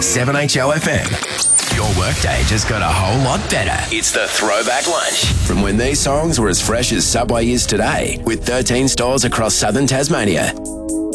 7HOFM. Your workday just got a whole lot better. It's the Throwback Lunch. From when these songs were as fresh as Subway is today, with 13 stores across southern Tasmania.